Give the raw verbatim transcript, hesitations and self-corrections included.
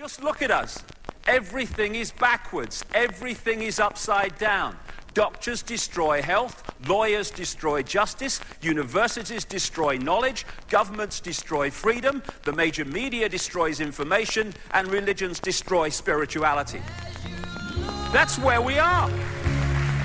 Just look at us. Everything is backwards. Everything is upside down. Doctors destroy health, lawyers destroy justice, universities destroy knowledge, governments destroy freedom, the major media destroys information, and religions destroy spirituality. That's where we are.